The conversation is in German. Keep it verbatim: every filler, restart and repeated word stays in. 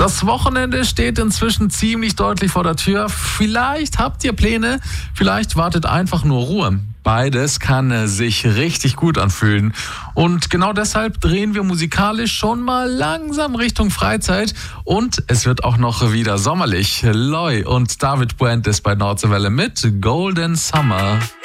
Das Wochenende steht inzwischen ziemlich deutlich vor der Tür. Vielleicht habt ihr Pläne, vielleicht wartet einfach nur Ruhe. Beides kann sich richtig gut anfühlen. Und genau deshalb drehen wir musikalisch schon mal langsam Richtung Freizeit. Und es wird auch noch wieder sommerlich. Loy und David Brent ist bei Nordseewelle mit Golden Summer.